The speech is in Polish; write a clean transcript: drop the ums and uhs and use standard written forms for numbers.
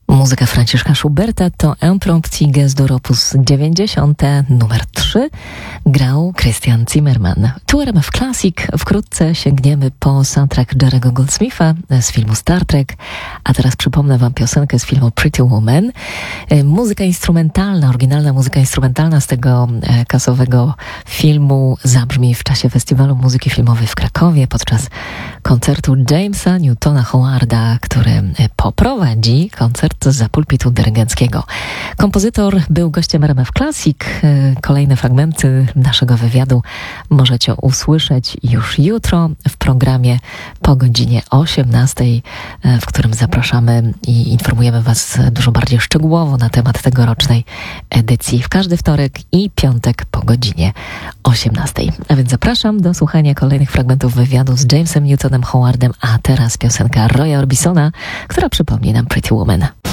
Muzyka Franciszka Schuberta to Impromptu dur opus 90, numer 3, grał Christian Zimmerman. Tu RMF Classic, wkrótce sięgniemy po soundtrack Jerry'ego Goldsmitha z filmu Star Trek, a teraz przypomnę wam piosenkę z filmu Pretty Woman. Muzyka instrumentalna, oryginalna muzyka instrumentalna z tego kasowego filmu zabrzmi w czasie Festiwalu Muzyki Filmowej w Krakowie podczas koncertu Jamesa Newtona Howarda, który poprowadzi koncert za pulpitu dyrygenckiego. Kompozytor był gościem RMF Classic. Kolejne fragmenty naszego wywiadu możecie usłyszeć już jutro w programie po godzinie 18, w którym zapraszamy i informujemy was dużo bardziej szczegółowo na temat tegorocznej edycji w każdy wtorek i piątek po godzinie 18. A więc zapraszam do słuchania kolejnych fragmentów wywiadu z Jamesem Newtonem Howardem, a teraz piosenka Roya Orbisona, która przypomni nam Pretty Woman.